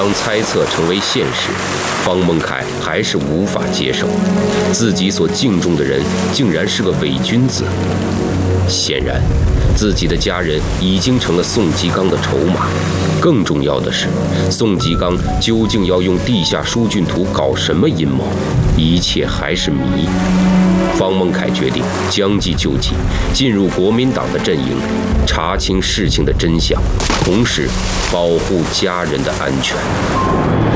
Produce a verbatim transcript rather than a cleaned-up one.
当猜测成为现实，方孟凯还是无法接受，自己所敬重的人竟然是个伪君子。显然，自己的家人已经成了宋吉刚的筹码。更重要的是，宋吉刚究竟要用地下疏浚图搞什么阴谋，一切还是谜。方孟凯决定将计就计，进入国民党的阵营，查清事情的真相，同时保护家人的安全。